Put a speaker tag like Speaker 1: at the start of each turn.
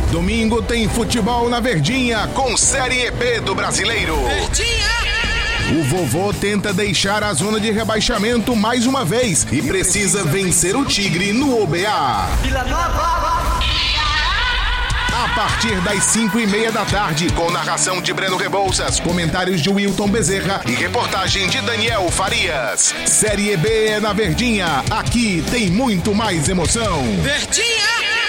Speaker 1: Domingo tem futebol na Verdinha com Série B do Brasileiro. O vovô tenta deixar a zona de rebaixamento mais uma vez e precisa vencer o Tigre no OBA. A partir das 5:30 da tarde, com narração de Breno Rebouças, comentários de Wilton Bezerra e reportagem de Daniel Farias. Série B é na Verdinha. Aqui tem muito mais emoção.
Speaker 2: Verdinha!